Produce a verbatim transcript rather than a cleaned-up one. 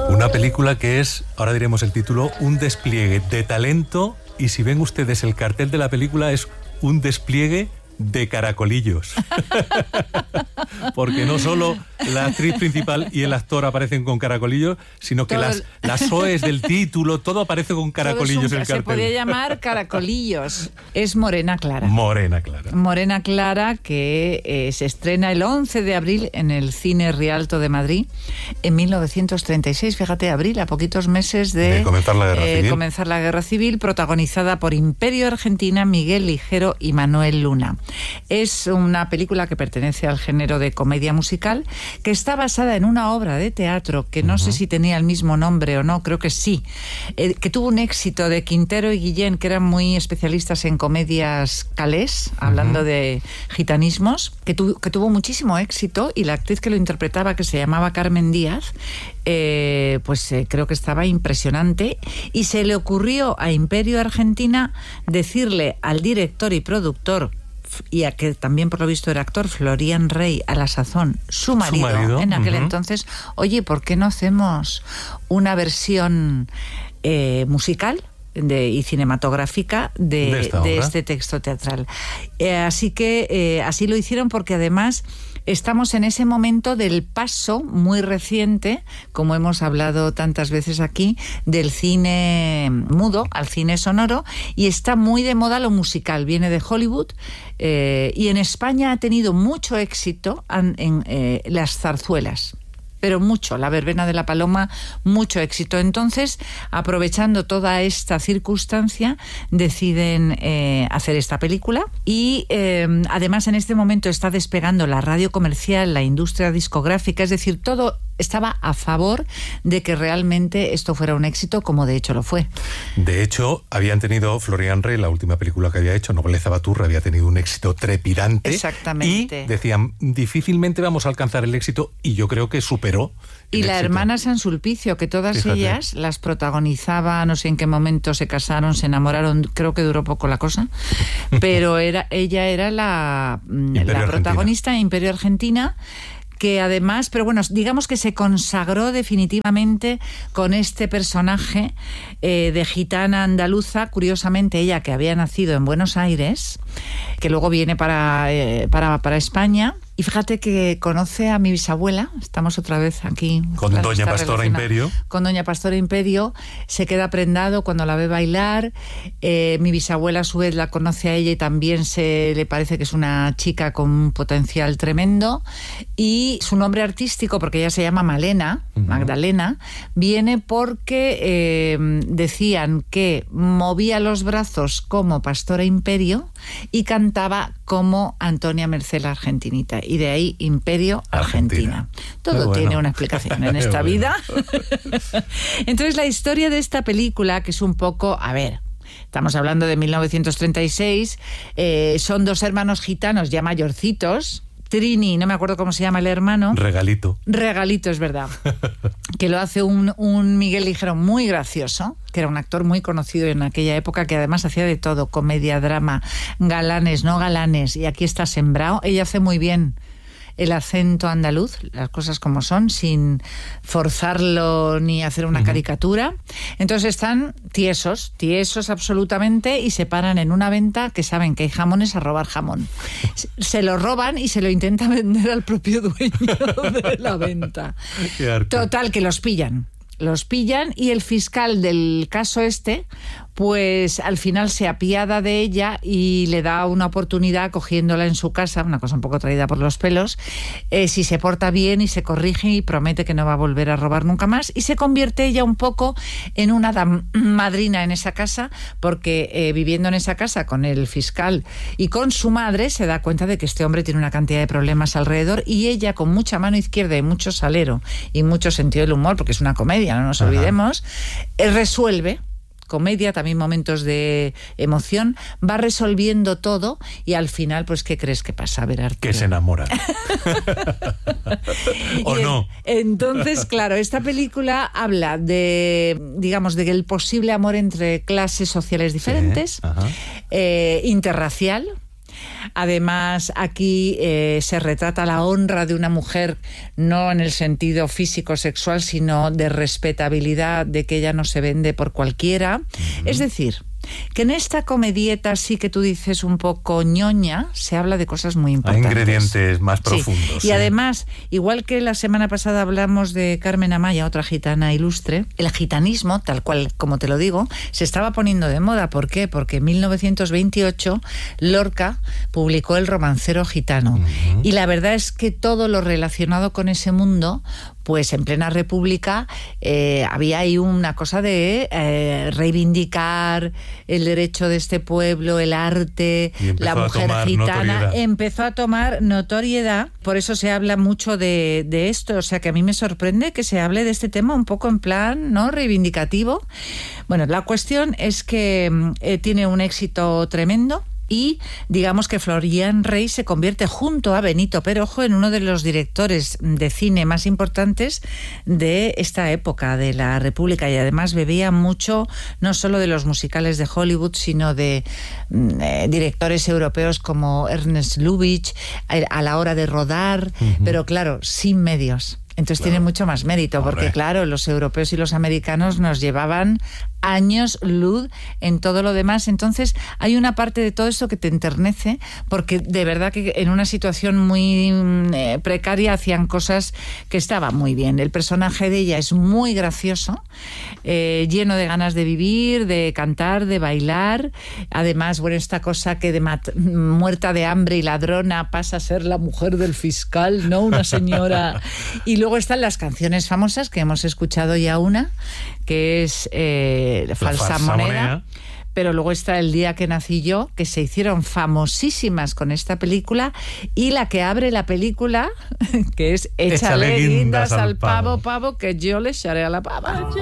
Una película que es, ahora diremos el título, un despliegue de talento, y si ven ustedes el cartel de la película es un despliegue de caracolillos. Porque no solo la actriz principal y el actor aparecen con caracolillos, sino que las, las O Es del título, todo aparece con caracolillos en el cartel. Se podría llamar caracolillos. Es Morena Clara. Morena Clara. Morena Clara, que eh, se estrena el once de abril en el Cine Rialto de Madrid en mil novecientos treinta y seis. Fíjate, abril, a poquitos meses de, de comenzar la guerra eh, civil. comenzar la guerra civil, protagonizada por Imperio Argentina, Miguel Ligero y Manuel Luna. Es una película que pertenece al género de comedia musical, que está basada en una obra de teatro que no uh-huh. sé si tenía el mismo nombre o no, creo que sí, eh, que tuvo un éxito de Quintero y Guillén, que eran muy especialistas en comedias calés, hablando uh-huh. de gitanismos, que, tu, que tuvo muchísimo éxito, y la actriz que lo interpretaba, que se llamaba Carmen Díaz, eh, pues eh, creo que estaba impresionante, y se le ocurrió a Imperio Argentina decirle al director y productor, y a que también por lo visto era actor, Florian Rey, a la sazón su marido, su marido en aquel uh-huh. entonces, oye, ¿por qué no hacemos una versión eh, musical de, y cinematográfica de, de, de este texto teatral? Eh, así que eh, así lo hicieron, porque además estamos en ese momento del paso muy reciente, como hemos hablado tantas veces aquí, del cine mudo al cine sonoro, y está muy de moda lo musical, viene de Hollywood, eh, y en España ha tenido mucho éxito en, en eh, las zarzuelas. Pero mucho, la verbena de la Paloma, mucho éxito. Entonces, aprovechando toda esta circunstancia, deciden eh, hacer esta película, y eh, además en este momento está despegando la radio comercial, la industria discográfica, es decir, todo estaba a favor de que realmente esto fuera un éxito, como de hecho lo fue. De hecho, habían tenido Florian Rey, la última película que había hecho, Nobleza Baturra, había tenido un éxito trepidante. Exactamente. Y decían, difícilmente vamos a alcanzar el éxito, y yo creo que superó. Y la éxito. hermana San Sulpicio, que todas Fíjate. ellas las protagonizaba, no sé en qué momento se casaron, se enamoraron, creo que duró poco la cosa, pero era ella era la, la protagonista, Imperio Argentina, que además, pero bueno, digamos que se consagró definitivamente con este personaje eh, de gitana andaluza, curiosamente ella que había nacido en Buenos Aires, que luego viene para, eh, para, para España. Y fíjate que conoce a mi bisabuela, estamos otra vez aquí. Con claro, Doña Pastora Imperio. Con Doña Pastora Imperio, se queda prendado cuando la ve bailar. Eh, mi bisabuela a su vez la conoce a ella y también se le parece que es una chica con un potencial tremendo. Y su nombre artístico, porque ella se llama Malena, uh-huh. Magdalena, viene porque eh, decían que movía los brazos como Pastora Imperio y cantaba como Antonia Merced la Argentinita. Y de ahí Imperio Argentina. Argentina. Todo bueno. tiene una explicación en esta bueno. vida. Entonces la historia de esta película, que es un poco, a ver, estamos hablando de mil novecientos treinta y seis, eh, son dos hermanos gitanos ya mayorcitos, Trini, no me acuerdo cómo se llama el hermano. Regalito. Regalito, es verdad. Que lo hace un, un Miguel Ligero muy gracioso, que era un actor muy conocido en aquella época, que además hacía de todo, comedia, drama, galanes, no galanes, y aquí está sembrado. Ella hace muy bien el acento andaluz, las cosas como son, sin forzarlo ni hacer una uh-huh. caricatura. Entonces están tiesos, tiesos absolutamente, y se paran en una venta que saben que hay jamones a robar jamón. Se lo roban y se lo intentan vender al propio dueño de la venta. Total, que los pillan. Los pillan y el fiscal del caso este, pues al final se apiada de ella y le da una oportunidad cogiéndola en su casa, una cosa un poco traída por los pelos, eh, si se porta bien y se corrige y promete que no va a volver a robar nunca más, y se convierte ella un poco en una dam- madrina en esa casa, porque eh, viviendo en esa casa con el fiscal y con su madre se da cuenta de que este hombre tiene una cantidad de problemas alrededor, y ella, con mucha mano izquierda y mucho salero y mucho sentido del humor, porque es una comedia, no nos Ajá. olvidemos, eh, resuelve, comedia, también momentos de emoción, va resolviendo todo, y al final, pues, ¿qué crees que pasa? A ver, Arturo. Que se enamora. ¿O en, no? Entonces, claro, esta película habla de, digamos, de el posible amor entre clases sociales diferentes, sí. eh, interracial, Además, aquí eh, se retrata la honra de una mujer, no en el sentido físico-sexual, sino de respetabilidad, de que ella no se vende por cualquiera. Uh-huh. Es decir, que en esta comedieta sí que tú dices un poco ñoña, se habla de cosas muy importantes. Hay ingredientes más profundos. Sí. Y sí. además, igual que la semana pasada hablamos de Carmen Amaya, otra gitana ilustre, el gitanismo, tal cual como te lo digo, se estaba poniendo de moda. ¿Por qué? Porque en mil novecientos veintiocho Lorca publicó El romancero gitano. Uh-huh. Y la verdad es que todo lo relacionado con ese mundo, pues en plena república eh, había ahí una cosa de eh, reivindicar el derecho de este pueblo, el arte, la mujer gitana. Notoriedad. Empezó a tomar notoriedad, por eso se habla mucho de, de esto. O sea que a mí me sorprende que se hable de este tema un poco en plan, ¿no?, reivindicativo. Bueno, la cuestión es que eh, tiene un éxito tremendo. Y digamos que Florian Rey se convierte junto a Benito Perojo en uno de los directores de cine más importantes de esta época de la República, y además bebía mucho no solo de los musicales de Hollywood, sino de eh, directores europeos como Ernest Lubitsch a la hora de rodar, uh-huh. pero claro, sin medios. Entonces claro. tiene mucho más mérito, porque Hombre. claro, los europeos y los americanos nos llevaban años luz en todo lo demás. Entonces hay una parte de todo esto que te enternece, porque de verdad que en una situación muy eh, precaria hacían cosas que estaban muy bien. El personaje de ella es muy gracioso, eh, lleno de ganas de vivir, de cantar, de bailar. Además, bueno, esta cosa que de mat- muerta de hambre y ladrona pasa a ser la mujer del fiscal, ¿no? Una señora. Y luego están las canciones famosas, que hemos escuchado ya una, que es eh, Falsa, falsa moneda. moneda. Pero luego está El día que nací yo, que se hicieron famosísimas con esta película, y la que abre la película, que es Échale, Échale guindas al pavo, pavo, que yo le echaré a la pava.